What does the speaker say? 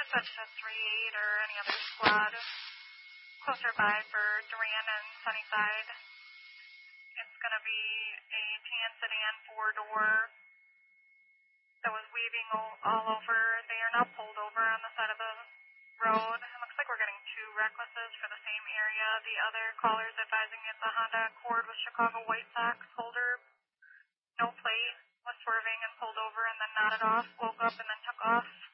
switch to 3-8 or any other squad closer by for Duran and Sunnyside. It's going to be a tan sedan 4-door that was weaving all over. They are now pulled over on the side of the road. It looks like we're getting 2 recklesses for the same area. The other caller's advising it's a Honda Accord with Chicago White Sox holder. No plate, was swerving and pulled over and then nodded off, woke up and then took off.